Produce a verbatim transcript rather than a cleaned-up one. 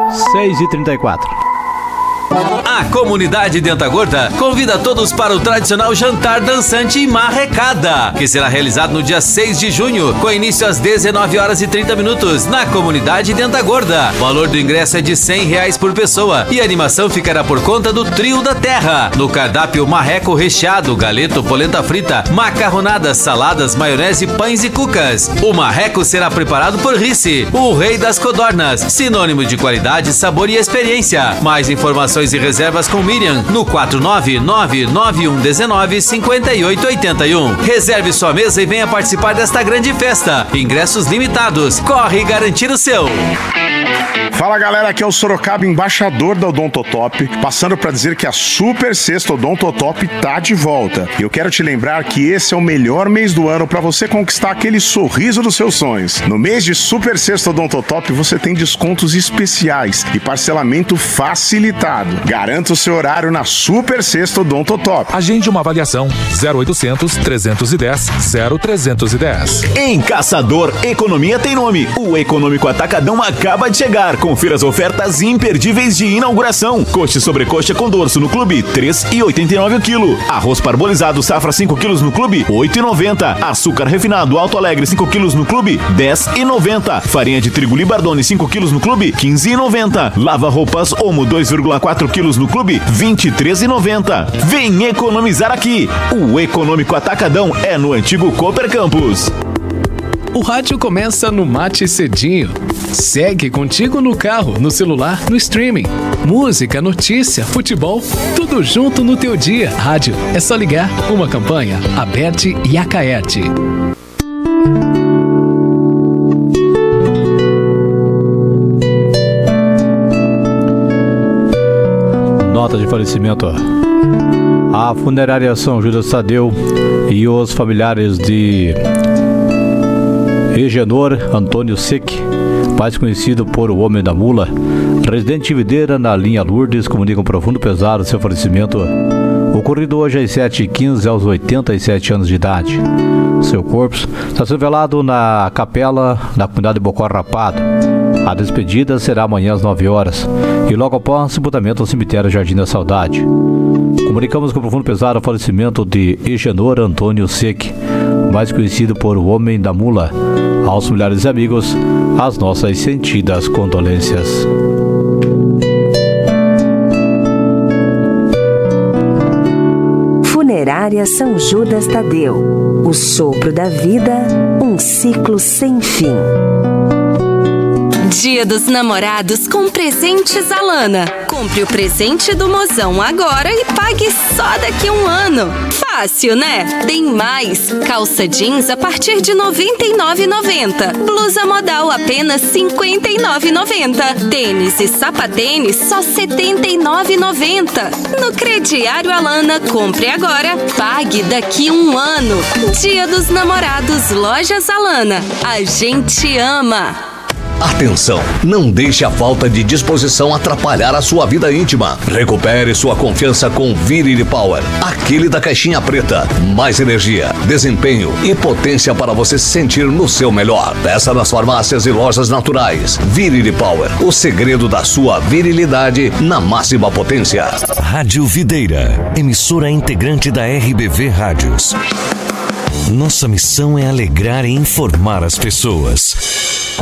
seis e trinta e quatro. A comunidade Denta Gorda convida todos para o tradicional jantar dançante e marrecada, que será realizado no dia seis de junho, com início às dezenove horas e trinta minutos, na comunidade Denta Gorda. O valor do ingresso é de cem reais por pessoa e a animação ficará por conta do Trio da Terra. No cardápio, marreco recheado, galeto, polenta frita, macarronadas, saladas, maionese, pães e cucas. O marreco será preparado por Rice, o rei das codornas, sinônimo de qualidade, sabor e experiência. Mais informações e reservas com Miriam no quatro nove nove nove um um nove cinco oito oito um. Reserve sua mesa e venha participar desta grande festa. Ingressos limitados. Corre garantir o seu. Fala galera, aqui é o Sorocaba, embaixador da Odontotop, passando para dizer que a Super Sexta Odontotop tá de volta. Eu quero te lembrar que esse é o melhor mês do ano para você conquistar aquele sorriso dos seus sonhos. No mês de Super Sexta Odontotop você tem descontos especiais e parcelamento facilitado. Garanta o seu horário na Super Sexta Odontotop. Agende uma avaliação zero oitocentos, trezentos e dez, zero trezentos e dez. Em Caçador, economia tem nome. O Econômico Atacadão acaba de chegar. Confira as ofertas imperdíveis de inauguração. Coxa e sobrecoxa com dorso no clube, três reais e oitenta e nove o quilo. Arroz parbolizado safra cinco quilos no clube, oito reais e noventa. Açúcar refinado Alto Alegre cinco quilos no clube, dez reais e noventa. Farinha de trigo Libardone cinco quilos no clube, quinze reais e noventa. Lava roupas Omo dois vírgula quatro quilos no clube, vinte e três reais e noventa. Vem economizar aqui. O Econômico Atacadão é no antigo Cooper Campus. O rádio começa no Mate Cedinho. Segue contigo no carro, no celular, no streaming. Música, notícia, futebol, tudo junto no teu dia. Rádio, é só ligar. Uma campanha, Aberte e Acaerte. Nota de falecimento. A funerária São Judas Tadeu e os familiares de Egenor Antônio Sec, mais conhecido por o Homem da Mula, residente em Videira, na linha Lourdes, comunicam profundo pesar do seu falecimento, ocorrido hoje às sete e quinze, aos oitenta e sete anos de idade. Seu corpo está sendo velado na capela da comunidade de Bocó Rapado. A despedida será amanhã às nove horas e logo após sepultamento no cemitério Jardim da Saudade. Comunicamos com profundo pesar o falecimento de Egenor Antônio Sec, mais conhecido por o Homem da Mula. Aos familiares e amigos, as nossas sentidas condolências. Funerária São Judas Tadeu. O sopro da vida, um ciclo sem fim. Dia dos Namorados com Presentes Alana. Compre o presente do mozão agora e pague só daqui a um ano. Fácil, né? Tem mais. Calça jeans a partir de noventa e nove reais e noventa centavos. Blusa modal apenas cinquenta e nove reais e noventa centavos. Tênis e sapatênis só setenta e nove reais e noventa centavos. No crediário Alana, compre agora, pague daqui a um ano. Dia dos Namorados, Lojas Alana. A gente ama. Atenção, não deixe a falta de disposição atrapalhar a sua vida íntima. Recupere sua confiança com Virility Power, aquele da caixinha preta. Mais energia, desempenho e potência para você se sentir no seu melhor. Peça nas farmácias e lojas naturais. Virility Power, o segredo da sua virilidade na máxima potência. Rádio Videira, emissora integrante da R B V Rádios. Nossa missão é alegrar e informar as pessoas.